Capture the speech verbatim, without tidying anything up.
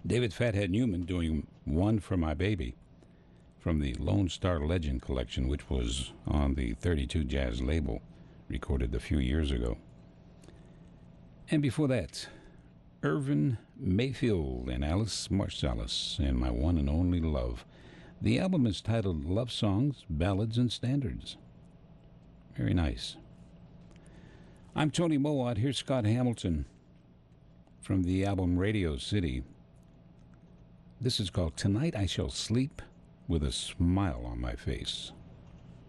David Fathead Newman doing One for My Baby from the Lone Star Legend collection, which was on the thirty-two Jazz label, recorded a few years ago. And before that, Irvin Mayfield and Alice Marsalis and My One and Only Love. The album is titled Love Songs, Ballads, and Standards. Very nice. I'm Tony Mowat. Here's Scott Hamilton from the album Radio City. This is called Tonight I Shall Sleep with a Smile on My Face.